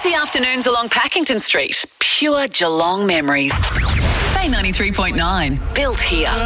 Easy afternoons along Packington Street. Pure Geelong memories. Bay 93.9. Built here.